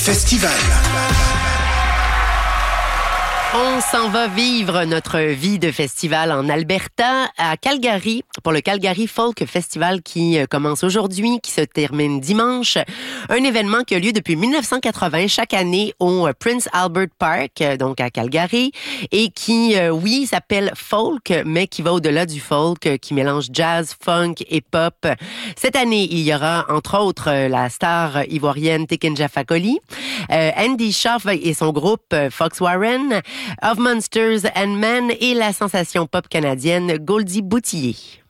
festival. On s'en va vivre notre vie de festival en Alberta, à Calgary, pour le Calgary Folk Festival qui commence aujourd'hui, qui se termine dimanche. Un événement qui a lieu depuis 1980 chaque année au Prince Albert Park, donc à Calgary, et qui, oui, s'appelle folk, mais qui va au-delà du folk, qui mélange jazz, funk et pop. Cette année, il y aura, entre autres, la star ivoirienne Tikenja Fakoly, Andy Shauf et son groupe Fox Warren, Of Monsters and Men et la sensation pop canadienne Goldie Boutillier.